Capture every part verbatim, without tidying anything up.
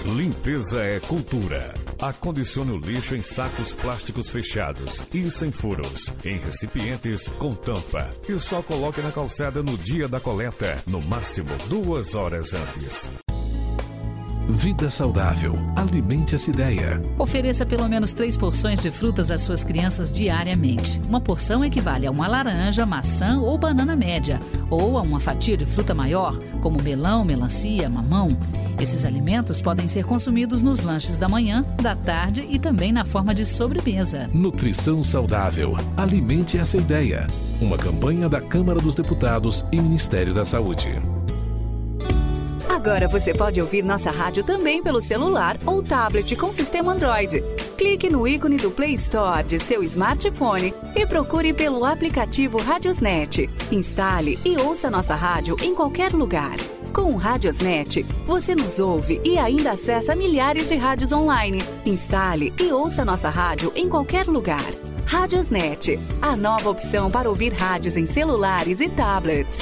Limpeza é cultura. Acondicione o lixo em sacos plásticos fechados e sem furos, em recipientes com tampa. E só coloque na calçada no dia da coleta, no máximo duas horas antes. Vida saudável. Alimente essa ideia. Ofereça pelo menos três porções de frutas às suas crianças diariamente. Uma porção equivale a uma laranja, maçã ou banana média, ou a uma fatia de fruta maior, como melão, melancia, mamão. Esses alimentos podem ser consumidos nos lanches da manhã, da tarde e também na forma de sobremesa. Nutrição saudável. Alimente essa ideia. Uma campanha da Câmara dos Deputados e Ministério da Saúde. Agora você pode ouvir nossa rádio também pelo celular ou tablet com sistema Android. Clique no ícone do Play Store de seu smartphone e procure pelo aplicativo Radiosnet. Instale e ouça nossa rádio em qualquer lugar. Com o Radiosnet, você nos ouve e ainda acessa milhares de rádios online. Instale e ouça nossa rádio em qualquer lugar. Radiosnet, a nova opção para ouvir rádios em celulares e tablets.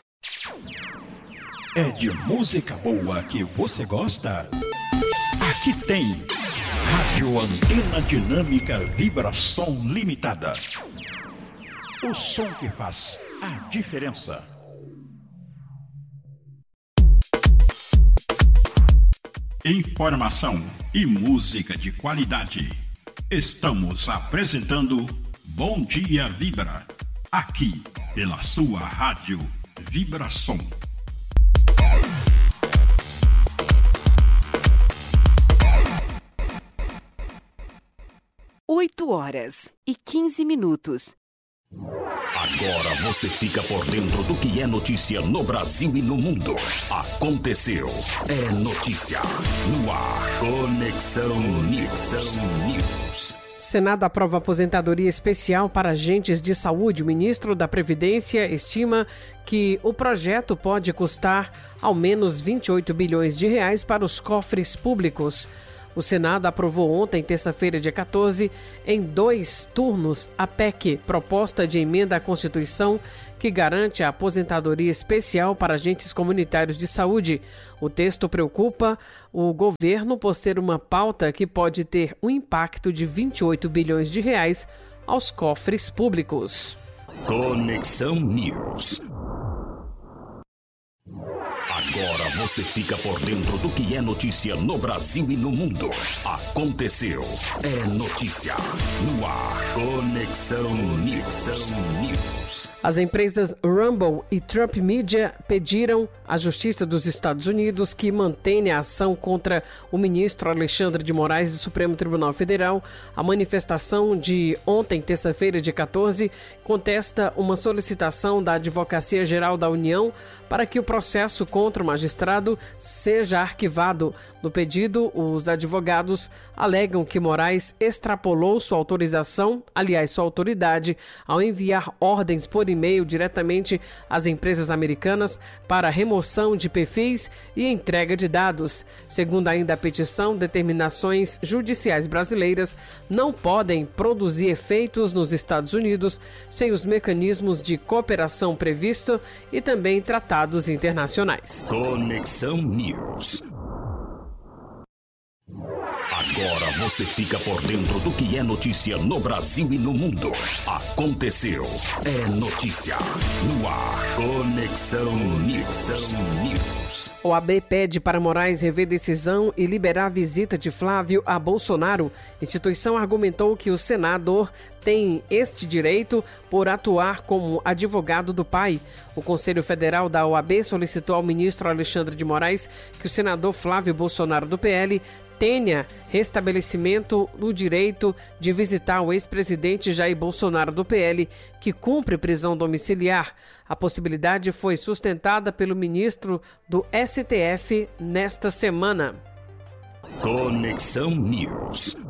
É de música boa que você gosta? Aqui tem Rádio Antena Dinâmica Vibração Limitada. O som que faz a diferença. Informação e música de qualidade. Estamos apresentando Bom Dia Vibra, aqui pela sua Rádio Vibração. oito horas e quinze minutos. Agora você fica por dentro do que é notícia no Brasil e no mundo. Aconteceu. É notícia. No ar. Conexão News. News. Senado aprova aposentadoria especial para agentes de saúde. O ministro da Previdência estima que o projeto pode custar ao menos vinte e oito bilhões de reais para os cofres públicos. O Senado aprovou ontem, terça-feira, dia quatorze, em dois turnos, a P E C, proposta de emenda à Constituição, que garante a aposentadoria especial para agentes comunitários de saúde. O texto preocupa o governo por ser uma pauta que pode ter um impacto de vinte e oito bilhões de reais aos cofres públicos. Conexão News. Agora você fica por dentro do que é notícia no Brasil e no mundo. Aconteceu. É notícia. No ar. Conexão News. News. As empresas Rumble e Trump Media pediram à Justiça dos Estados Unidos que mantenha a ação contra o ministro Alexandre de Moraes do Supremo Tribunal Federal. A manifestação de ontem, terça-feira, dia quatorze, contesta uma solicitação da Advocacia Geral da União para que o processo contra o magistrado seja arquivado. No pedido, os advogados alegam que Moraes extrapolou sua autorização, aliás, sua autoridade, ao enviar ordens por e-mail diretamente às empresas americanas para remoção de perfis e entrega de dados. Segundo ainda a petição, determinações judiciais brasileiras não podem produzir efeitos nos Estados Unidos sem os mecanismos de cooperação previstos e também tratados internacionais. Conexão News. Agora você fica por dentro do que é notícia no Brasil e no mundo. Aconteceu. É notícia. No ar. Conexão News. News. O A B pede para Moraes rever decisão e liberar a visita de Flávio a Bolsonaro. A instituição argumentou que o senador tem este direito por atuar como advogado do pai. O Conselho Federal da O A B solicitou ao ministro Alexandre de Moraes que o senador Flávio Bolsonaro do P L tenha restabelecimento do direito de visitar o ex-presidente Jair Bolsonaro do P L, que cumpre prisão domiciliar. A possibilidade foi sustentada pelo ministro do S T F nesta semana. Conexão News.